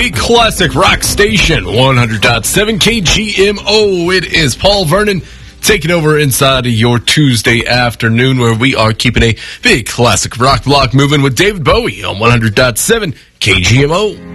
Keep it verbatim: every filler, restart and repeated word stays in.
the classic rock station, one hundred point seven K G M O. It is Paul Vernon taking over inside of your Tuesday afternoon, where we are keeping a big classic rock block moving with David Bowie on one hundred point seven K G M O.